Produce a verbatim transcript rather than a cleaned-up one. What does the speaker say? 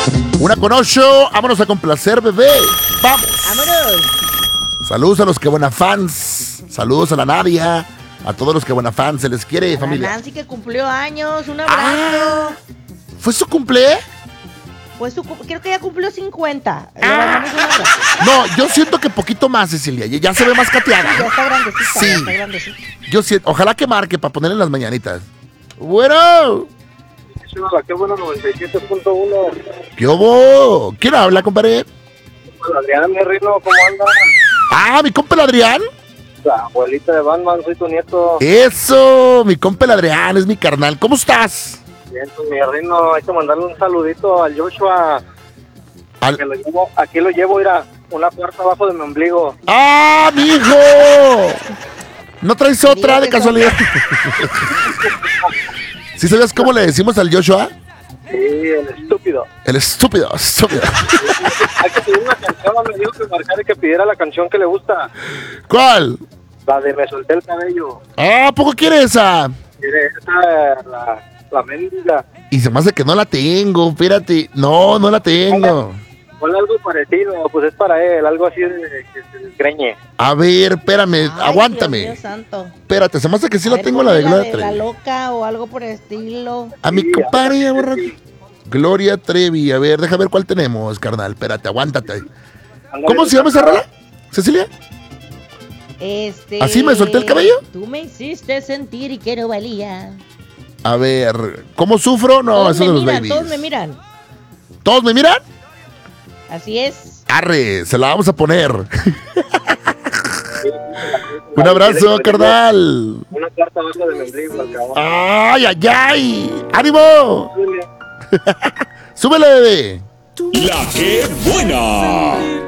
Una con ocho. Vámonos a complacer, bebé. Vamos. Vámonos. Saludos a los que buena fans. Saludos a la Nadia. A todos los que buena fans. Se les quiere, A familia. Nancy que cumplió años. Un abrazo. Ah, ¿fue su cumple? Pues su, cum- creo que ya cumplió cincuenta. Le Ah. mandamos un abrazo. No, yo siento que poquito más, Cecilia. Ya ya se ve más cateada. Ya está grandecita. Sí. Ya está grandecita. Yo siento, ojalá que marque para ponerle en las mañanitas. Bueno. Qué bueno, noventa y siete punto uno. ¿Qué hubo? ¿Quién habla, compadre? Adrián, mi reino, ¿cómo anda? Ah, mi compa el Adrián. La abuelita de Batman, soy tu nieto. Eso, mi compa el Adrián, es mi carnal. ¿Cómo estás? Bien, pues, mi reino, hay que mandarle un saludito al Joshua. Al- Que lo llevo, aquí lo llevo, mira, una puerta abajo de mi ombligo. ¡Ah, mijo! ¿No traes otra de Dile que casualidad? ¿Sí sabías cómo le decimos al Joshua? Sí, el estúpido. El estúpido, estúpido. Hay que pedir una canción, me dijo que marcara y que pidiera la canción que le gusta. ¿Cuál? La de Me solté el cabello. Ah, ¿a poco quieres esa? Mire, esa, la, la mendiga. Y se me hace que no la tengo, espérate. No, no la tengo. Ponle algo parecido, pues es para él, algo así de que se desgreñe. A ver, espérame, Ay, aguántame. Dios mío santo. Espérate, se me hace que sí A la ver, tengo la ponle de Gloria de La Trevi. loca o algo por el estilo. A mi Sí, compadre, a- borra- Gloria Trevi. A ver, deja ver cuál tenemos, carnal. Espérate, aguántate. ¿Cómo se llama esa rola? ¿Cecilia? Este. ¿Así me solté el cabello? Tú me hiciste sentir y que no valía. A ver, ¿cómo sufro? No, todos eso me de los miran, babies. todos me miran. ¿Todos me miran? Así es. Arre, se la vamos a poner. Un abrazo, carnal. Una carta abajo de mi ombligo, al cabrón. ¡Ay, ay, ay! ¡Ánimo! ¡Súbele, bebé! La que buena.